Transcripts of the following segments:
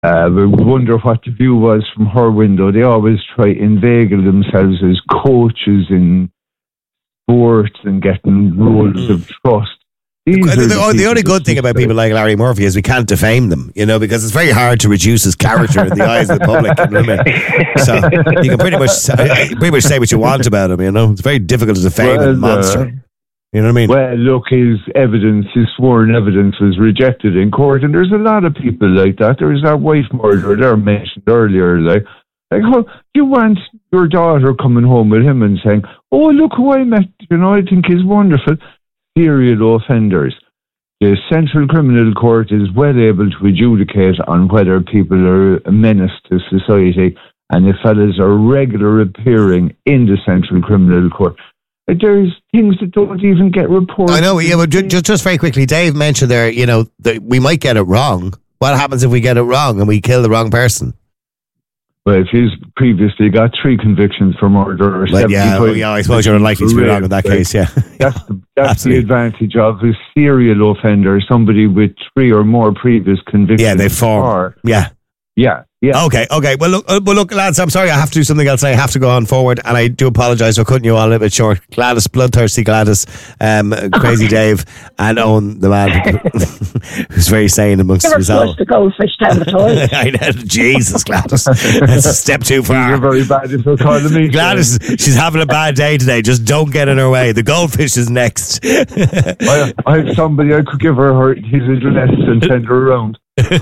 We wonder what the view was from her window. They always try inveigle themselves as coaches in sports and getting roles of trust. The only good thing about people like Larry Murphy is we can't defame them, because it's very hard to reduce his character in the eyes of the public. So you can pretty much say what you want about him. It's very difficult to defame a monster. You know what I mean? Well, look, his sworn evidence was rejected in court, and there's a lot of people like that. There's that wife murderer there mentioned earlier, like how you want your daughter coming home with him and saying, "Oh, look who I met, I think he's wonderful." Serial offenders. The Central Criminal Court is well able to adjudicate on whether people are a menace to society, and if fellas are regular appearing in the Central Criminal Court. There's things that don't even get reported. I know, but just very quickly, Dave mentioned there, that we might get it wrong. What happens if we get it wrong and we kill the wrong person? Well, if he's previously got 3 convictions for murder, or I suppose you're unlikely to be wrong in that case, yeah. That's the advantage of a serial offender, somebody with 3 or more previous convictions. Yeah, they form. Yeah. Okay. Well, look, lads, I'm sorry, I have to do something else. I have to go on forward, and I do apologise for cutting you all a little bit short. Gladys, bloodthirsty Gladys, Crazy Dave, and Owen, the man who's very sane amongst himself. The goldfish down the toilet. I know, Jesus, Gladys, that's a step too far. You're very bad if you're calling me. Gladys, she's having a bad day today. Just don't get in her way. The goldfish is next. I have somebody I could give her his address and send her around.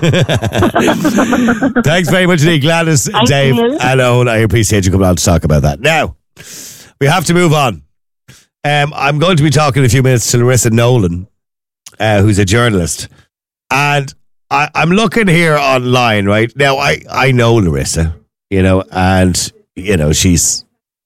Thanks very much indeed, Gladys, Dave, and Owen. I appreciate you coming on to talk about that. Now, we have to move on. I'm going to be talking in a few minutes to Larissa Nolan, who's a journalist. And I'm looking here online, right? Now, I know Larissa, and, she's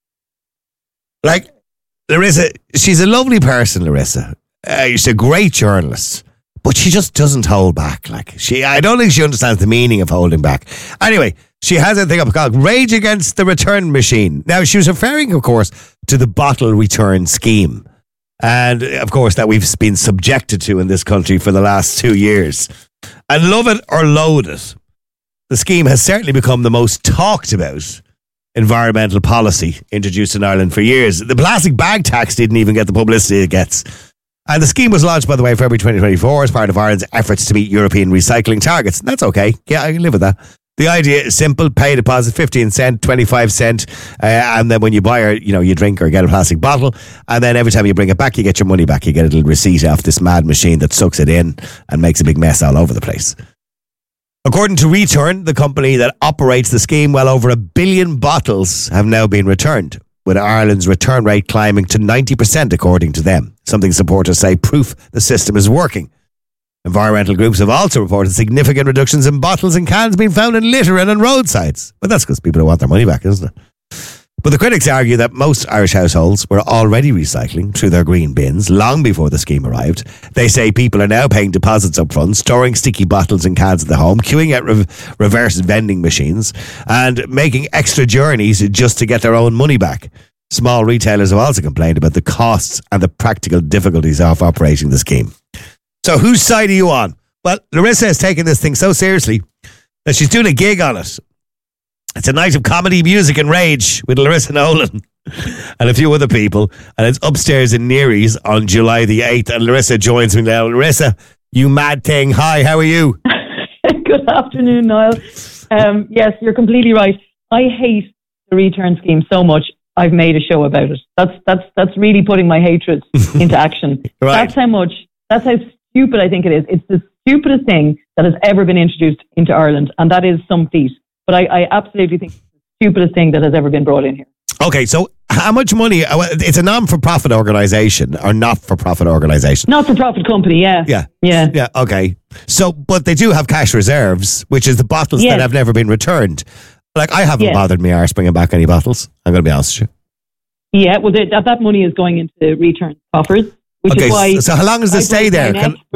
like, Larissa, she's a lovely person, Larissa. She's a great journalist. But she just doesn't hold back. I don't think she understands the meaning of holding back. Anyway, she has a thing up called Rage Against the Return Machine. Now, she was referring, of course, to the bottle return scheme. And, of course, that we've been subjected to in this country for the last 2 years. And love it or loathe it, the scheme has certainly become the most talked about environmental policy introduced in Ireland for years. The plastic bag tax didn't even get the publicity it gets. And the scheme was launched, by the way, in February 2024 as part of Ireland's efforts to meet European recycling targets. That's okay. Yeah, I can live with that. The idea is simple. Pay a deposit, 15 cent, 25 cent. And then when you buy you drink or get a plastic bottle. And then every time you bring it back, you get your money back. You get a little receipt off this mad machine that sucks it in and makes a big mess all over the place. According to Return, the company that operates the scheme, well over 1 billion bottles have now been returned, with Ireland's return rate climbing to 90% according to them. Something supporters say proof the system is working. Environmental groups have also reported significant reductions in bottles and cans being found in litter and on roadsides. But that's because people don't want their money back, isn't it? But the critics argue that most Irish households were already recycling through their green bins long before the scheme arrived. They say people are now paying deposits up front, storing sticky bottles and cans at the home, queuing at reverse vending machines, and making extra journeys just to get their own money back. Small retailers have also complained about the costs and the practical difficulties of operating the scheme. So whose side are you on? Well, Larissa has taken this thing so seriously that she's doing a gig on it. It's a night of comedy, music and rage with Larissa Nolan and a few other people. And it's upstairs in Neary's on July the 8th. And Larissa joins me now. Larissa, you mad thing. Hi, how are you? Good afternoon, Niall. Yes, you're completely right. I hate the return scheme so much. I've made a show about it. That's really putting my hatred into action. Right. That's how stupid I think it is. It's the stupidest thing that has ever been introduced into Ireland, and that is some feat. But I absolutely think it's the stupidest thing that has ever been brought in here. Okay, so how much money? It's a non-for-profit organisation or not-for-profit organisation? Not-for-profit company, yeah. Yeah, okay. So, but they do have cash reserves, which is the bottles that have never been returned. Like, I haven't bothered me arse bringing back any bottles. I'm going to be honest with you. Yeah, well, that money is going into return coffers. Which is why so how long does they stay there?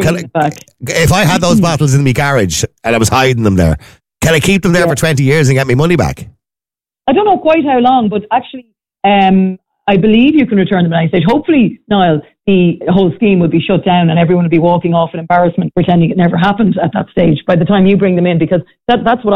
If I had those bottles in my garage and I was hiding them there, can I keep them there for 20 years and get my money back? I don't know quite how long, but actually, I I believe you can return them at any stage. Hopefully, Niall, the whole scheme would be shut down and everyone would be walking off in embarrassment, pretending it never happened at that stage by the time you bring them in, because that's what